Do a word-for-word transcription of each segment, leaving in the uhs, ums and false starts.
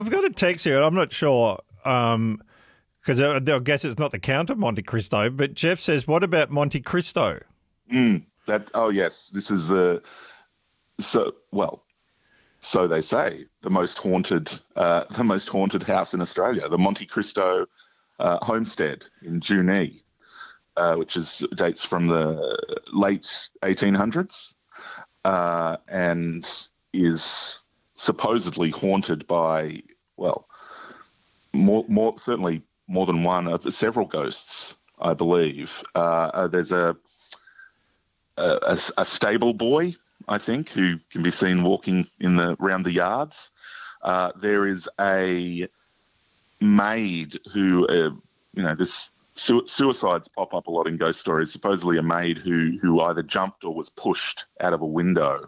I've got a text here, and I'm not sure, um, because I, I guess it's not the Count of Monte Cristo, but Jeff says, what about Monte Cristo? Mm, that oh yes, this is the so well, so they say the most haunted, uh, the most haunted house in Australia, the Monte Cristo uh, homestead in Junee, uh, which is dates from the late eighteen hundreds, uh, and is supposedly haunted by well, more more certainly more than one, uh, several ghosts, I believe. Uh, uh, there's a A, a stable boy, I think, who can be seen walking in the around the yards. Uh, there is a maid who, uh, you know, this su- suicides pop up a lot in ghost stories. Supposedly, a maid who who either jumped or was pushed out of a window.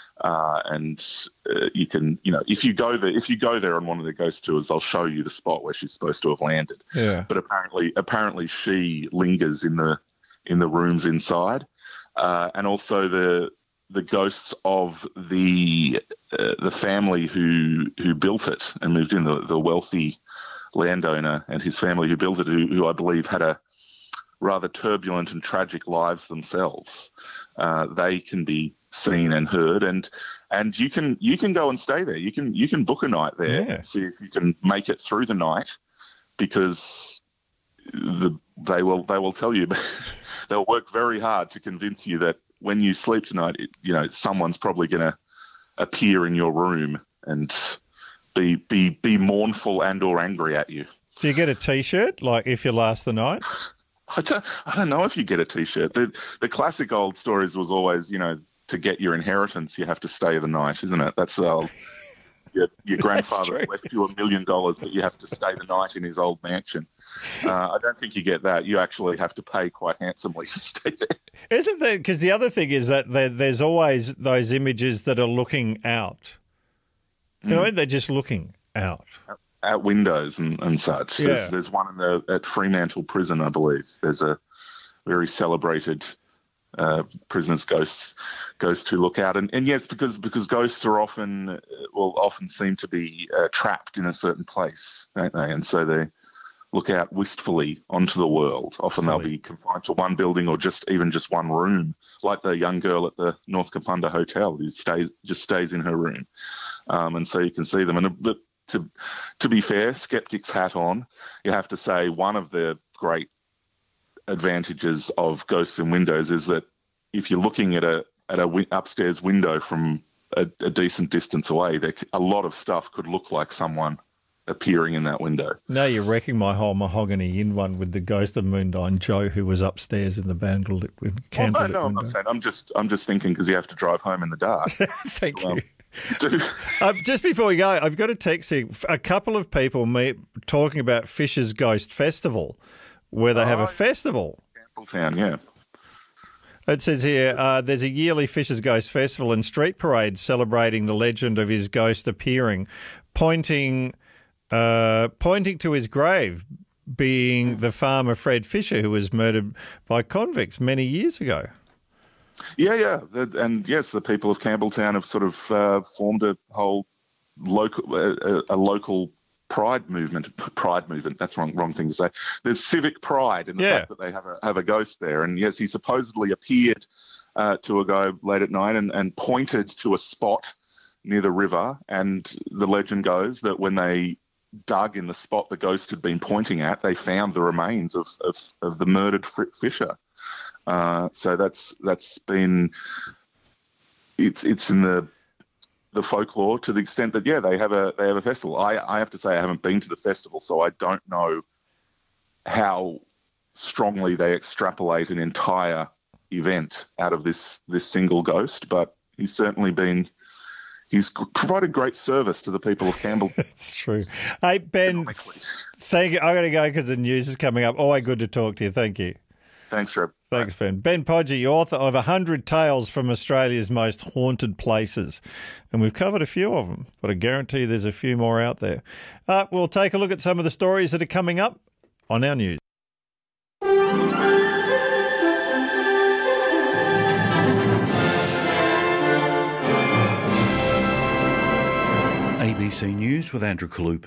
Uh, and uh, you can, you know, if you go there, if you go there on one of the ghost tours, they'll show you the spot where she's supposed to have landed. Yeah. But apparently, apparently, she lingers in the in the rooms inside. Uh, and also the the ghosts of the uh, the family who who built it and moved in, the, the wealthy landowner and his family who built it, who, who I believe had a rather turbulent and tragic lives themselves. Uh, they can be seen and heard, and and you can you can go and stay there. You can you can book a night there, Yeah. and see if you can make it through the night, because the they will they will tell you. They'll work very hard to convince you that when you sleep tonight, it, you know, someone's probably going to appear in your room and be be be mournful and or angry at you. Do you get a T-shirt, like if you last the night? I don't, I don't know if you get a T-shirt. The the classic old stories was always, you know, to get your inheritance, you have to stay the night, isn't it? That's the old. Your, your grandfather's left you a million dollars, but you have to stay the night in his old mansion. Uh, I don't think you get that. You actually have to pay quite handsomely to stay there. Isn't there? Because the other thing is that there, there's always those images that are looking out. You know, Mm. they're just looking out. At windows and, and such. Yeah. There's, there's one in the at Fremantle Prison, I believe. There's a very celebrated uh, prisoners' ghosts ghosts who look out, and, and yes, because because ghosts are often uh, will often seem to be uh, trapped in a certain place, don't they? And so they look out wistfully onto the world. Often they'll be confined to one building or just even just one room, like the young girl at the North Kapunda Hotel who stays just stays in her room, um, and so you can see them. And but to to be fair, skeptics hat on, you have to say one of the great advantages of ghosts in windows is that if you're looking at a at a wi- upstairs window from a, a decent distance away, there, c- a lot of stuff could look like someone appearing in that window. Now you're wrecking my whole Mahogany Inn one with the ghost of Moondyne Joe, who was upstairs in the candlelit, Well, candlelit no, no, I'm window. not saying. I'm just I'm just thinking because you have to drive home in the dark. Thank Well, you. do- Um, just before we go, I've got a text here. A couple of people me talking about Fisher's Ghost Festival, where they have Oh, a festival. Campbelltown, yeah. It says here, uh, there's a yearly Fisher's Ghost Festival and street parade celebrating the legend of his ghost appearing, pointing uh, pointing to his grave being the farmer Fred Fisher, who was murdered by convicts many years ago. Yeah, yeah, The- and yes, the people of Campbelltown have sort of uh, formed a whole local, a, a local pride movement. Pride movement. That's wrong, wrong thing to say. There's civic pride in the Yeah. fact that they have a have a ghost there. And yes, he supposedly appeared uh, to a guy late at night and, and pointed to a spot near the river. And the legend goes that when they dug in the spot the ghost had been pointing at, they found the remains of of, of the murdered Fr- Fisher. Uh, so that's that's been it's it's in the the folklore to the extent that yeah they have a they have a festival. I I have to say I haven't been to the festival, so I don't know how strongly they extrapolate an entire event out of this this single ghost. But he's certainly been he's provided great service to the people of Campbell. It's true. Hey, Ben, Economically. thank you. I'm going to go because the news is coming up. Always good to talk to you. Thank you. Thanks, Rob. Thanks, Ben. Ben Podgy, author of one hundred Tales from Australia's Most Haunted Places. And we've covered a few of them, but I guarantee there's a few more out there. Uh, we'll take a look at some of the stories that are coming up on our news. A B A B C News with Andrew Kalupa.